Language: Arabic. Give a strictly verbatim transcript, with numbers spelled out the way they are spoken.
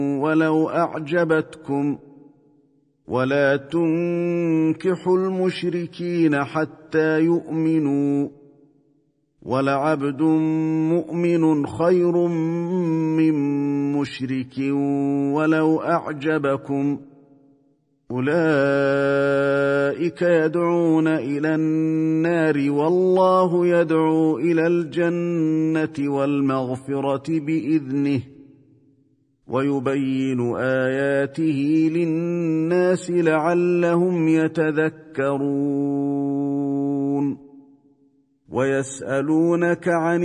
ولو أعجبتكم ولا تنكحوا المشركين حتى يؤمنوا ولعبد مؤمن خير من مشرك ولو أعجبكم أولئك يدعون إلى النار والله يدعو إلى الجنة والمغفرة بإذنه ويبين آياته للناس لعلهم يتذكرون ويسألونك عن